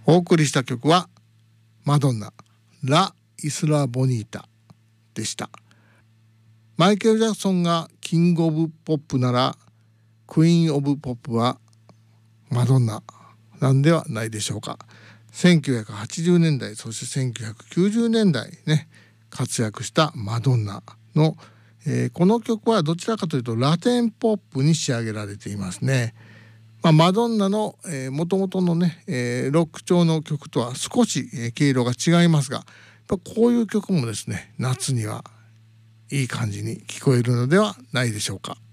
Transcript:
お送りした曲はマドンナラ・イスラ・ボニータでした。マイケル・ジャクソンがキング・オブ・ポップならクイーン・オブ・ポップはマドンナなんではないでしょうか。1980年代そして1990年代ね活躍したマドンナの、この曲はどちらかというとラテンポップに仕上げられていますね。マドンナのもともとのね、ロック調の曲とは少し、毛色が違いますが、こういう曲もですね夏にはいい感じに聞こえるのではないでしょうか。